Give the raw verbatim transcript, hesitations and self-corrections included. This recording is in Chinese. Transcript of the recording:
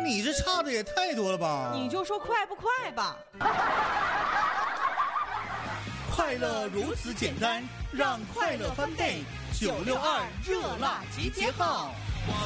你这差的也太多了吧？ 你就说快不快吧。 快乐如此简单，让快乐翻倍。九六二热辣集结号。